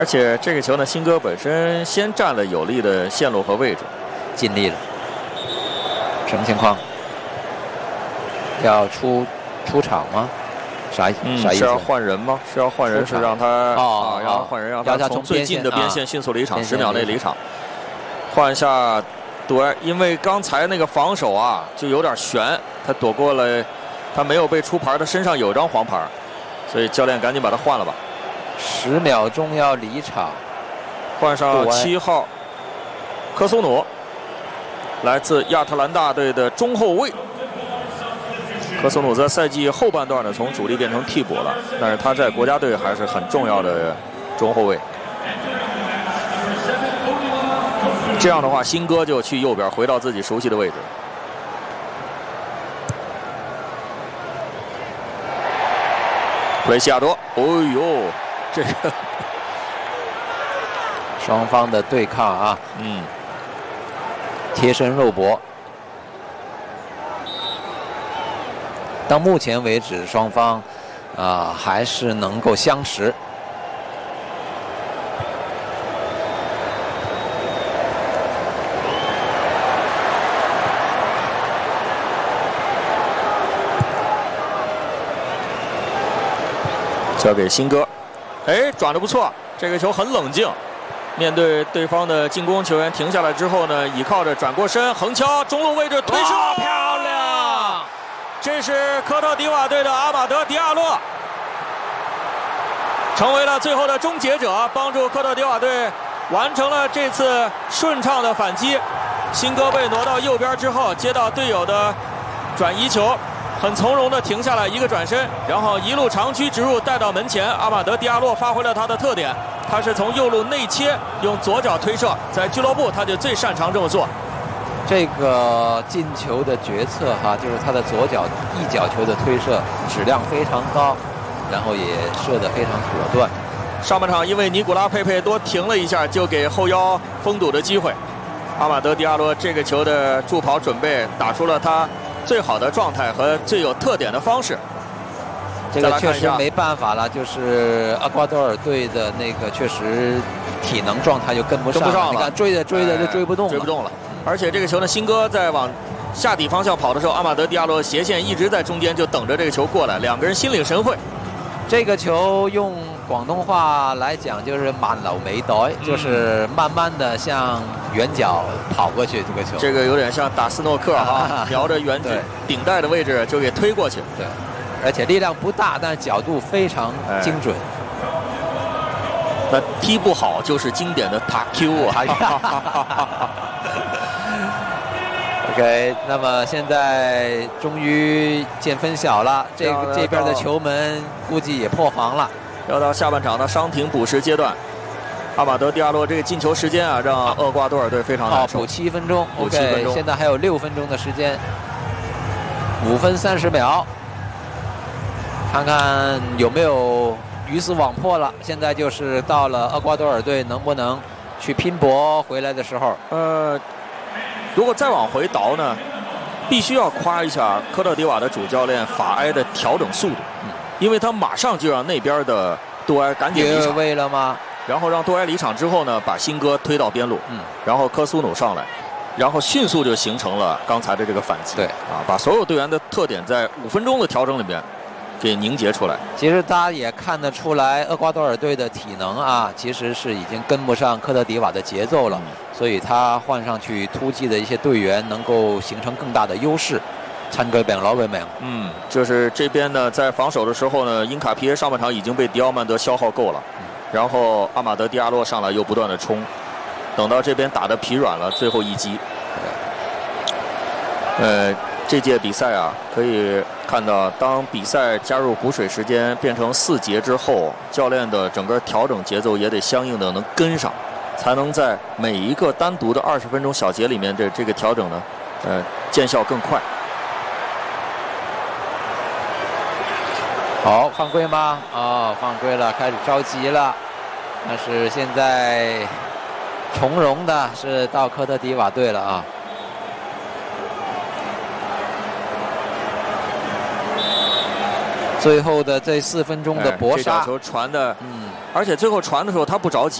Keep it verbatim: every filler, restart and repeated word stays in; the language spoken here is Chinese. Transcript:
而且这个球呢，辛哥本身先占了有利的线路和位置， 尽力了。什么情况？要出出场吗？啥、嗯、啥意思？ 是要换人吗？是要换人，是让他哦， 啊，让他换人，让他从最近的边线迅速离场，十秒内离场。换一下杜埃，因为刚才那个防守啊就有点悬，他躲过了，他没有被出牌，他身上有张黄牌，所以教练赶紧把他换了吧。 十秒钟要离场， 换上七号科苏努，来自亚特兰大队的中后卫。科苏努在赛季后半段呢，从主力变成替补了，但是他在国家队还是很重要的中后卫。这样的话，辛哥就去右边，回到自己熟悉的位置。普雷西亚多，哦呦，这个双方的对抗啊， 嗯， 贴身肉搏。到目前为止，双方啊、呃、还是能够相识。 交给辛哥，哎，转得不错，这个球很冷静。面对对方的进攻球员停下来之后呢，倚靠着转过身，横敲中路位置推射，漂亮！这是科特迪瓦队的阿马德·迪亚洛，成为了最后的终结者，帮助科特迪瓦队完成了这次顺畅的反击。辛哥被挪到右边之后，接到队友的转移球，很从容的停下来，一个转身，然后一路长驱直入带到门前。阿马德·迪亚洛发挥了他的特点，他是从右路内切，用左脚推射，在俱乐部他就最擅长这么做。 这个进球的决策哈，就是他的左脚一脚球的推射质量非常高，然后也射得非常果断。 上半场因为尼古拉佩佩多停了一下，就给后腰封堵的机会。阿马德·迪亚洛这个球的助跑准备打出了他最好的状态和最有特点的方式。 这个确实没办法了，就是厄瓜多尔队的那个确实体能状态就跟不上， 跟不上了。 你看追着追着就追不动了， 追不动了。而且这个球呢，辛哥在往下底方向跑的时候，阿马德·迪亚洛斜线一直在中间，就等着这个球过来，两个人心领神会。 这个球用广东话来讲就是慢流没袋，嗯、就是慢慢的向圆角跑过去。这个球， 这个有点像打斯诺克哈，瞄着圆顶带的位置就给推过去。 对，而且力量不大，但是角度非常精准。 哎、那踢不好就是经典的塔 Q 啊。 OK， 那么现在终于见分晓了，这个这边的球门估计也破防了。 要到下半场的伤停补时阶段，阿马德·迪亚洛这个进球时间啊，让厄瓜多尔队非常难受。 补七分钟， 补七分钟， okay， 现在还有六分钟的时间，五分三十秒，看看有没有鱼死网破了。现在就是到了厄瓜多尔队能不能去拼搏回来的时候。 呃。如果再往回倒呢，必须要夸一下科特迪瓦的主教练法埃的调整速度，嗯、因为他马上就让那边的杜埃赶紧离场， 为了吗？ 然后让杜埃离场之后呢，把辛哥推到边路， 嗯， 然后科苏努上来，然后迅速就形成了刚才的这个反击， 对， 啊，把所有队员的特点在五分钟的调整里面给凝结出来。 其实大家也看得出来，厄瓜多尔队的体能啊，其实是已经跟不上科特迪瓦的节奏了。嗯，所以他换上去突击的一些队员能够形成更大的优势。参个饼老鬼饼， 嗯，就是这边呢，在防守的时候呢，因卡皮耶上半场已经被迪奥曼德消耗够了，嗯、然后阿马德·迪亚洛上来又不断的冲，等到这边打得疲软了，最后一击。呃，这届比赛啊，可以看到，当比赛加入补水时间变成四节之后，教练的整个调整节奏也得相应的能跟上。才能在每一个单独的二十分钟小节里面的这个调整呢，呃，见效更快。 好，犯规吗？哦，犯规了，开始着急了。但是现在从容的是到科特迪瓦队了啊。 最后的这四分钟的搏杀， 哎、这脚球传的， 嗯， 而且最后传的时候他不着急。